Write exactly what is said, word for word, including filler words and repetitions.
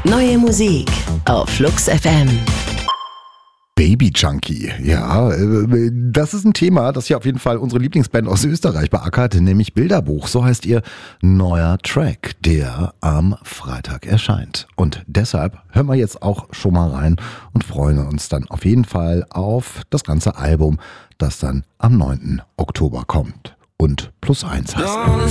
Neue Musik auf Flux F M. Baby Junkie, ja, das ist ein Thema, das hier auf jeden Fall unsere Lieblingsband aus Österreich beackert, nämlich Bilderbuch. So heißt ihr neuer Track, der am Freitag erscheint. Und deshalb hören wir jetzt auch schon mal rein und freuen uns dann auf jeden Fall auf das ganze Album, das dann am neunten Oktober kommt. Und Plus eins heißt.